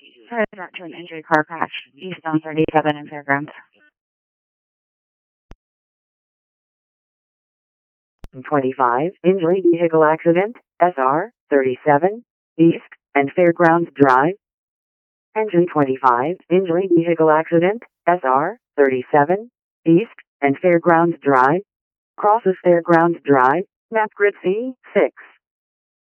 Present to an injury car crash east on 37 and Fairgrounds. 25, injury vehicle accident, SR 37, East and Fairgrounds Drive. Engine 25, injury vehicle accident, SR 37, East and Fairgrounds Drive. Crosses Fairgrounds Drive, map grid C6.